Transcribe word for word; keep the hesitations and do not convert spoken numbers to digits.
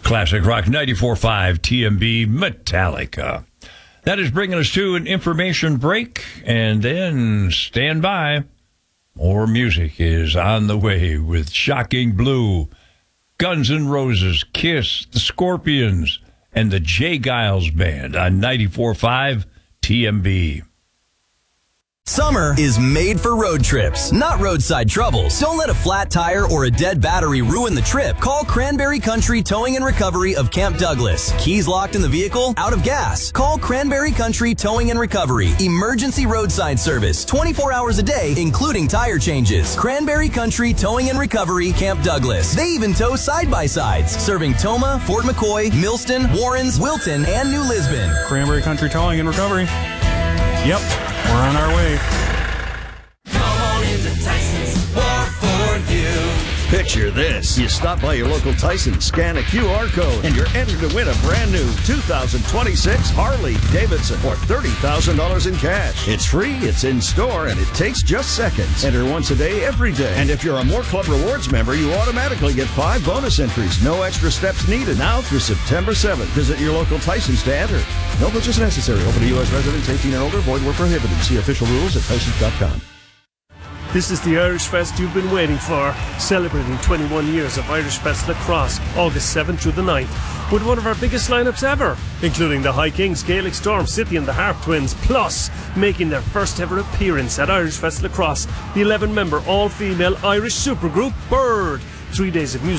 Classic Rock ninety-four point five T M B Metallica. That is bringing us to an information break, and then stand by. More music is on the way with Shocking Blue, Guns N' Roses, Kiss, the Scorpions, and the Jay Giles Band on ninety-four point five T M B. Summer is made for road trips, not roadside troubles. Don't let a flat tire or a dead battery ruin the trip. Call Cranberry Country Towing and Recovery of Camp Douglas. Keys locked in the vehicle? Out of gas? Call Cranberry Country Towing and Recovery. Emergency roadside service, twenty-four hours a day, including tire changes. Cranberry Country Towing and Recovery, Camp Douglas. They even tow side-by-sides, serving Toma, Fort McCoy, Millston, Warrens, Wilton, and New Lisbon. Cranberry Country Towing and Recovery. Yep, we're on our way. Come on into Tyson's, more for you. Picture this. You stop by your local Tyson, scan a Q R code, and you're entered to win a brand new two thousand twenty-six Harley Davidson for thirty thousand dollars in cash. It's free, it's in store, and it takes just seconds. Enter once a day, every day. And if you're a More Club Rewards member, you automatically get five bonus entries. No extra steps needed. Now through September seventh. Visit your local Tyson's to enter. No purchase necessary. Open to U S residents eighteen and older. Void where prohibited. See official rules at Tysons dot com. This is the Irish Fest you've been waiting for, celebrating twenty-one years of Irish Fest Lacrosse, August seventh through the ninth, with one of our biggest lineups ever, including the High Kings, Gaelic Storm, City and the Harp Twins, plus making their first ever appearance at Irish Fest Lacrosse, the eleven member all-female Irish supergroup Bird. Three days of music